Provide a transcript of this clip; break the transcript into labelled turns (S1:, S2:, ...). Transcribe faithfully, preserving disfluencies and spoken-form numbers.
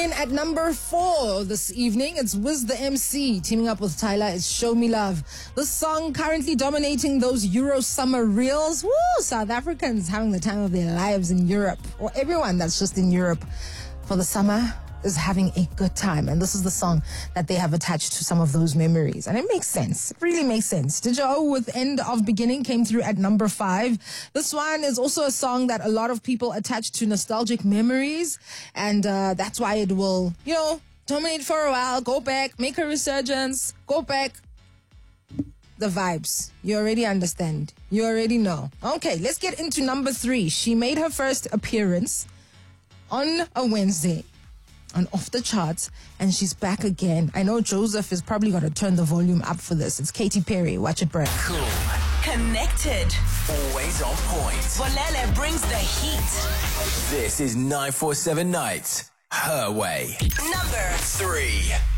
S1: in at number four this evening. It's Wiz the M C teaming up with Tyler. It's Show Me Love. This song currently dominating those Euro summer reels. Woo! South Africans having the time of their lives in Europe, or everyone that's just in Europe for the summer is having a good time. And this is the song that they have attached to some of those memories. And it makes sense. It really makes sense. Dijo with End of Beginning came through at number five. This one is also a song that a lot of people attach to nostalgic memories. And uh, that's why it will, you know, dominate for a while, go back, make a resurgence, go back. The vibes. You already understand. You already know. Okay, let's get into number three. She made her first appearance on a Wednesday on Off the Charts, and she's back again. I know Joseph is probably going to turn the volume up for this. It's Katy Perry. Watch it burn.
S2: Cool.
S3: Connected.
S2: Always on point.
S3: Volele brings the heat.
S2: This is nine four seven Nights. Her way.
S3: Number
S2: three.